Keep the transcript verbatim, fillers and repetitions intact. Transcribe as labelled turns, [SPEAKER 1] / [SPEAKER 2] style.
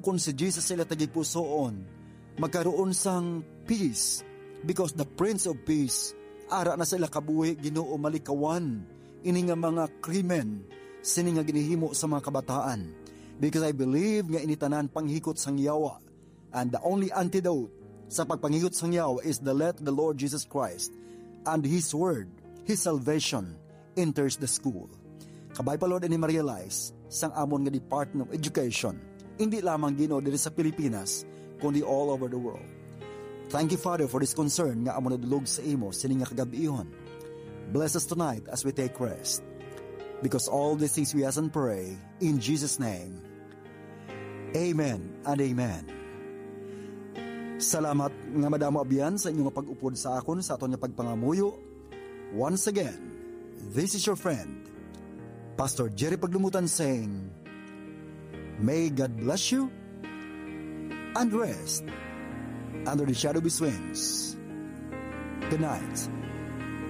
[SPEAKER 1] kung si Jesus sila tagipusoon, magkaroon sang peace because the Prince of Peace, ara na sila kabuhi Ginoo malikawan, ini nga mga krimen, sini nga ginihimo sa mga kabataan. Because I believe nga initanan panghikot sang yawa, and the only antidote sa pagpanghikot sang yawa is the let the Lord Jesus Christ and His Word, His salvation, enters the school. Kabay pa Lord, ini ma-realize sang amon nga Department of Education, hindi lamang Ginoo diri sa Pilipinas, kundi all over the world. Thank you, Father, for this concern nga amon nadulog sa imo sini nga kagabiihon. Bless us tonight as we take rest. Because all these things we ask and pray in Jesus' name. Amen and amen. Salamat nga madamo abiyan sa inyong pag-upod sa akon sa aton nga pagpangamuyo. Once again, this is your friend, Pastor Jerry Paglumutan saying, may God bless you and rest under the shadow of His wings. Good night.